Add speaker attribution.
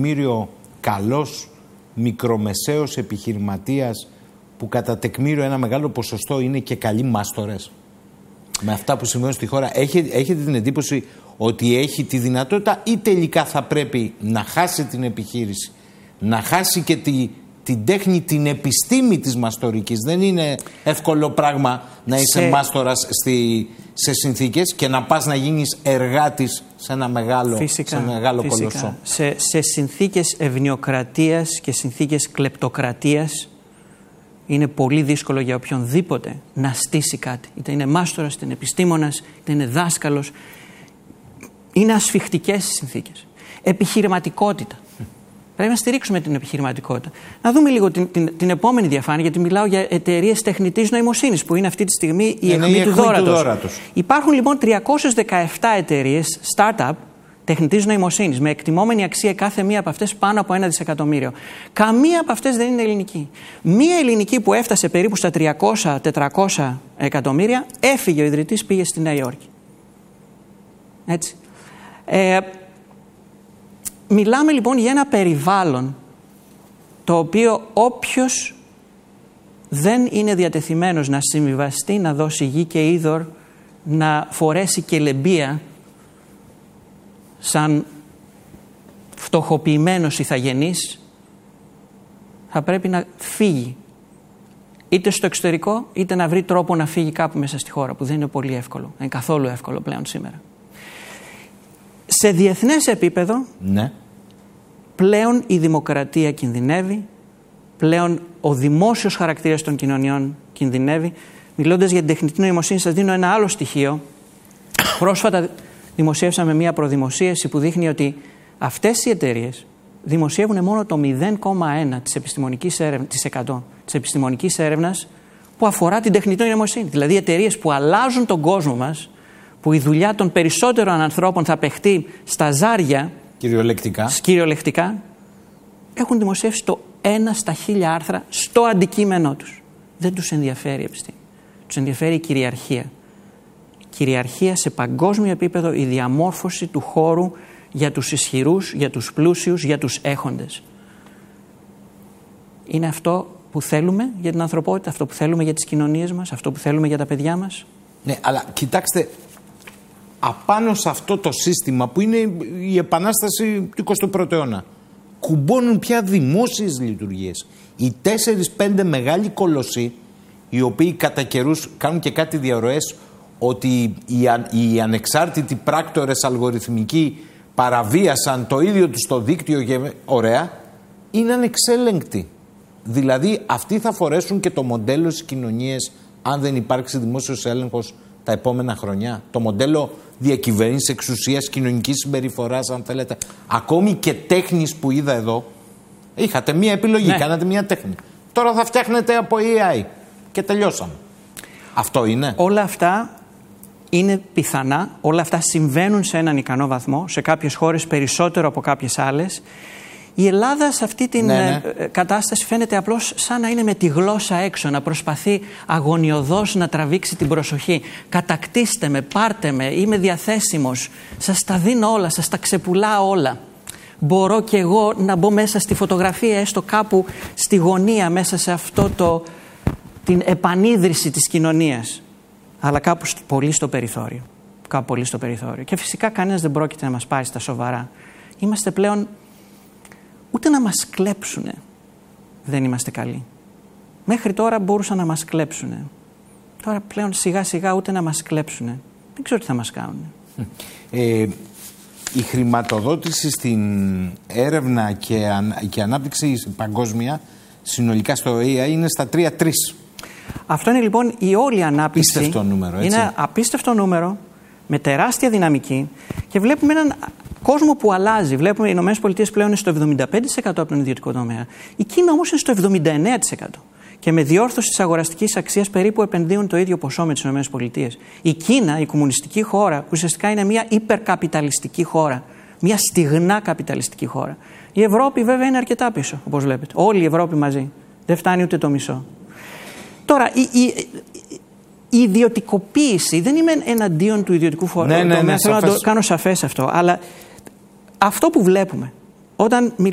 Speaker 1: τεκμήριο καλός μικρομεσαίος επιχειρηματίας που κατά τεκμήριο ένα μεγάλο ποσοστό είναι και καλοί μάστορες? Με αυτά που συμβαίνουν στη χώρα, έχετε την εντύπωση ότι έχει τη δυνατότητα ή τελικά θα πρέπει να χάσει την επιχείρηση, να χάσει και την τέχνη, την επιστήμη της μαστορικής? Δεν είναι εύκολο πράγμα να είσαι μάστορας σε συνθήκες και να πας να γίνεις εργάτης σε ένα μεγάλο κολοσσό.
Speaker 2: Σε συνθήκες ευνοιοκρατίας και συνθήκες κλεπτοκρατίας είναι πολύ δύσκολο για οποιονδήποτε να στήσει κάτι. Είτε είναι μάστορας, είτε είναι επιστήμονας, είτε είναι δάσκαλος. Είναι ασφιχτικές οι συνθήκες. Επιχειρηματικότητα. Πρέπει να στηρίξουμε την επιχειρηματικότητα. Να δούμε λίγο την επόμενη διαφάνεια, γιατί μιλάω για εταιρείες τεχνητής νοημοσύνης, που είναι αυτή τη στιγμή η αιχμή του δώρατος. Υπάρχουν λοιπόν 317 εταιρείες startup τεχνητής νοημοσύνης, με εκτιμόμενη αξία κάθε μία από αυτές πάνω από 1 δισεκατομμύριο. Καμία από αυτές δεν είναι ελληνική. Μία ελληνική που έφτασε περίπου στα 300-400 εκατομμύρια, έφυγε ο ιδρυτής, πήγε στη Νέα Υόρκη. Έτσι. Μιλάμε λοιπόν για ένα περιβάλλον το οποίο όποιος δεν είναι διατεθειμένος να συμβιβαστεί, να δώσει γη και είδωρ, να φορέσει κελεμπία σαν φτωχοποιημένος ηθαγενής, θα πρέπει να φύγει είτε στο εξωτερικό είτε να βρει τρόπο να φύγει κάπου μέσα στη χώρα, που δεν είναι πολύ εύκολο, δεν είναι καθόλου εύκολο πλέον σήμερα. Σε διεθνές επίπεδο, ναι, πλέον η δημοκρατία κινδυνεύει, πλέον ο δημόσιος χαρακτήρας των κοινωνιών κινδυνεύει. Μιλώντας για την τεχνητή νοημοσύνη, σας δίνω ένα άλλο στοιχείο. Πρόσφατα δημοσίευσαμε μία προδημοσίευση που δείχνει ότι αυτές οι εταιρείες δημοσιεύουν μόνο το 0,1% της επιστημονικής έρευνας που αφορά την τεχνητή νοημοσύνη. Δηλαδή εταιρείες που αλλάζουν τον κόσμο μας, που η δουλειά των περισσότερων ανθρώπων θα παιχτεί στα ζάρια, κυριολεκτικά, έχουν δημοσιεύσει το 1 στα 1000 άρθρα στο αντικείμενό τους. Δεν τους ενδιαφέρει η επιστήμη. Τους ενδιαφέρει η κυριαρχία. Κυριαρχία σε παγκόσμιο επίπεδο, η διαμόρφωση του χώρου για τους ισχυρούς, για τους πλούσιους, για τους έχοντες. Είναι αυτό που θέλουμε για την ανθρωπότητα, αυτό που θέλουμε για τις κοινωνίες μας, αυτό που θέλουμε για τα παιδιά μας?
Speaker 1: Ναι, αλλά κοιτάξτε, απάνω σε αυτό το σύστημα που είναι η επανάσταση του 21ου αιώνα, κουμπώνουν πια δημόσιες λειτουργίες. Οι 4-5 μεγάλοι κολοσσοί, οι οποίοι κατά καιρούς κάνουν και κάτι διαρροές ότι οι ανεξάρτητοι πράκτορες αλγοριθμικοί παραβίασαν το ίδιο τους το δίκτυο και ωραία, είναι ανεξέλεγκτοι. Δηλαδή αυτοί θα φορέσουν και το μοντέλο στις κοινωνίες αν δεν υπάρξει δημόσιος έλεγχος τα επόμενα χρονιά. Το μοντέλο διακυβέρνησης, εξουσίας, κοινωνικής συμπεριφοράς, αν θέλετε. Ακόμη και τέχνης που είδα εδώ. Είχατε μία επιλογή, ναι, κάνατε μία τέχνη. Τώρα θα φτιάχνετε από AI και τελειώσαμε. Αυτό είναι.
Speaker 2: Όλα αυτά είναι πιθανά, όλα αυτά συμβαίνουν σε έναν ικανό βαθμό, σε κάποιες χώρες περισσότερο από κάποιες άλλες. Η Ελλάδα σε αυτή την κατάσταση φαίνεται απλώς σαν να είναι με τη γλώσσα έξω, να προσπαθεί αγωνιωδώς να τραβήξει την προσοχή. Κατακτήστε με, πάρτε με, είμαι διαθέσιμος, σας τα δίνω όλα, σας τα ξεπουλάω όλα. Μπορώ κι εγώ να μπω μέσα στη φωτογραφία, έστω κάπου στη γωνία, μέσα σε αυτό την επανίδρυση της κοινωνίας. Αλλά κάπου πολύ στο περιθώριο. Κάπου πολύ στο περιθώριο. Και φυσικά κανένας δεν πρόκειται να μας πάρει στα σοβαρά. Είμαστε πλέον, ούτε να μας κλέψουνε δεν είμαστε καλοί. Μέχρι τώρα μπορούσαν να μας κλέψουνε. Τώρα πλέον σιγά σιγά ούτε να μας κλέψουνε. Δεν ξέρω τι θα μας κάνουν.
Speaker 1: Η χρηματοδότηση στην έρευνα και ανάπτυξη παγκόσμια συνολικά στο AI είναι στα 3-3.
Speaker 2: Αυτό είναι λοιπόν η όλη ανάπτυξη.
Speaker 1: Απίστευτο νούμερο, έτσι.
Speaker 2: Είναι απίστευτο νούμερο, με τεράστια δυναμική, και βλέπουμε έναν κόσμο που αλλάζει. Βλέπουμε οι ΗΠΑ πλέον είναι στο 75% από τον ιδιωτικό τομέα. Η Κίνα όμως είναι στο 79%. Και με διόρθωση της αγοραστικής αξίας περίπου επενδύουν το ίδιο ποσό με τις ΗΠΑ. Η Κίνα, η κομμουνιστική χώρα, ουσιαστικά είναι μια υπερκαπιταλιστική χώρα. Μια στιγνά καπιταλιστική χώρα. Η Ευρώπη βέβαια είναι αρκετά πίσω, όπως βλέπετε. Όλη η Ευρώπη μαζί. Δεν φτάνει ούτε το μισό. Τώρα, η ιδιωτικοποίηση, δεν είμαι εναντίον του ιδιωτικού τομέα, θέλω να το κάνω σαφές αυτό, αλλά αυτό που βλέπουμε όταν μιλάμε